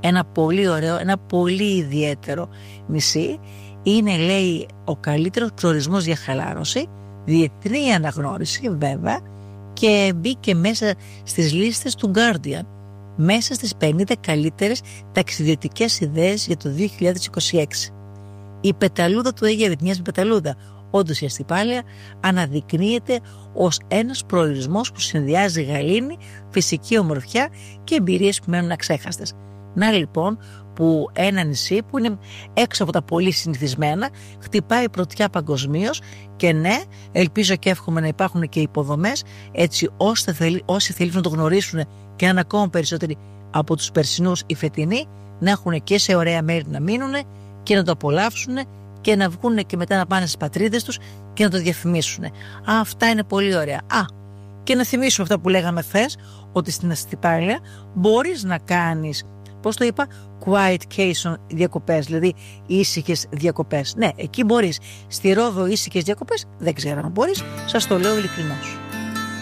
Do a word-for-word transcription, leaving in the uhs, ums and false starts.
ένα πολύ ωραίο, ένα πολύ ιδιαίτερο νησί. Είναι, λέει, ο καλύτερος προορισμός για χαλάρωση, διεθνή αναγνώριση βέβαια, και μπήκε μέσα στις λίστες του Guardian, μέσα στις πενήντα καλύτερες ταξιδιωτικές ιδέες για το δύο χιλιάδες είκοσι έξι. Η πεταλούδα του Αιγαίου, μοιάζει με πεταλούδα, όντως η Αστυπάλαια αναδεικνύεται ως ένας προορισμός που συνδυάζει γαλήνη, φυσική ομορφιά και εμπειρίες που μένουν αξέχαστες. Να λοιπόν που ένα νησί που είναι έξω από τα πολύ συνηθισμένα χτυπάει πρωτιά παγκοσμίως, και ναι, ελπίζω και εύχομαι να υπάρχουν και υποδομές έτσι ώστε θέλει, όσοι θέλουν να το γνωρίσουν και να είναι ακόμα περισσότεροι από τους περσινούς οι φετινοί, να έχουν και σε ωραία μέρη να μείνουν και να το απολαύσουν και να βγουν και μετά να πάνε στις πατρίδες τους και να το διαφημίσουν. Α, αυτά είναι πολύ ωραία. Α, και να θυμίσουμε αυτά που λέγαμε χθες, ότι στην Αστυπάλαια μπορείς να κάνεις, πώς το είπα, quietcation διακοπές, δηλαδή ήσυχες διακοπές. Ναι, εκεί μπορείς. Στη Ρόδο ήσυχες διακοπές δεν ξέρω αν μπορείς, σας το λέω ειλικρινώς.